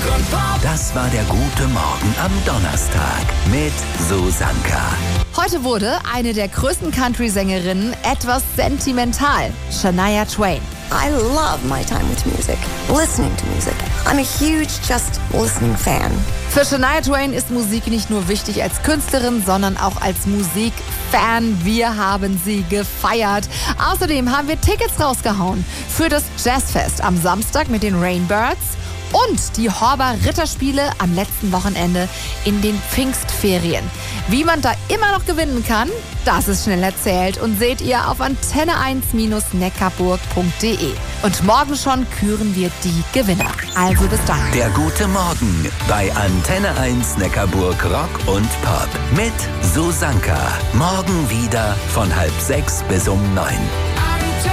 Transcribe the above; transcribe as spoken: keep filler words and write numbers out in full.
Rock und Pop. Das war der gute Morgen am Donnerstag mit Susanka. Heute wurde eine der größten Country-Sängerinnen etwas sentimental. Shania Twain. I love my time with music, listening to music. I'm a huge just listening fan. Für Shania Twain ist Musik nicht nur wichtig als Künstlerin, sondern auch als Musikfan. Wir haben sie gefeiert. Außerdem haben wir Tickets rausgehauen für das Jazzfest am Samstag mit den Rainbirds und die Horber Ritterspiele am letzten Wochenende in den Pfingstferien. Wie man da immer noch gewinnen kann, das ist schnell erzählt und seht ihr auf antenne eins Neckarburg punkt de. Und morgen schon küren wir die Gewinner. Also bis dann. Der gute Morgen bei Antenne eins Neckarburg Rock und Pop mit Susanka. Morgen wieder von halb sechs bis um neun.